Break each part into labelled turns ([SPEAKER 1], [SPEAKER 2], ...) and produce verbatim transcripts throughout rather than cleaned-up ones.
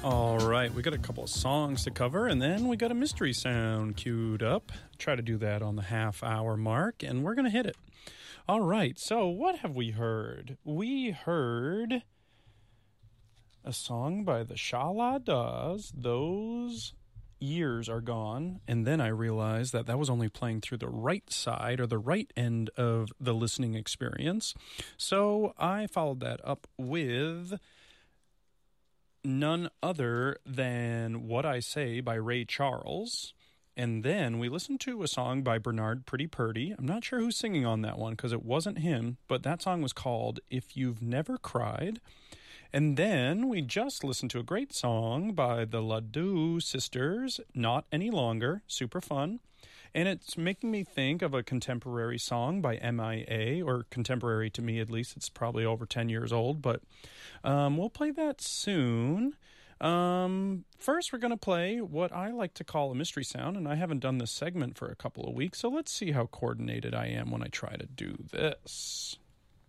[SPEAKER 1] All right, we got a couple of songs to cover, and then we got a mystery sound queued up. Try to do that on the half hour mark, and we're going to hit it. All right, so what have we heard? We heard a song by the Sha La Das, Those Years Are Gone, and then I realized that that was only playing through the right side or the right end of the listening experience. So I followed that up with none other than What I Say by Ray Charles. And then we listened to a song by Bernard Pretty Purdy. I'm not sure who's singing on that one because it wasn't him, but that song was called If You've Never Cried. And then we just listened to a great song by the Ledoux Sisters, Not Any Longer, super fun. And it's making me think of a contemporary song by M I A, or contemporary to me at least. It's probably over ten years old, but um, we'll play that soon. Um, first, we're going to play what I like to call a mystery sound, and I haven't done this segment for a couple of weeks, so let's see how coordinated I am when I try to do this.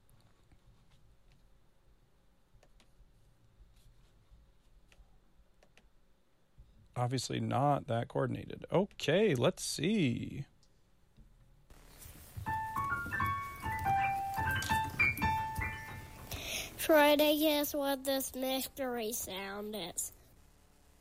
[SPEAKER 1] Obviously not that coordinated. Okay, let's see.
[SPEAKER 2] Try to guess what this mystery sound is.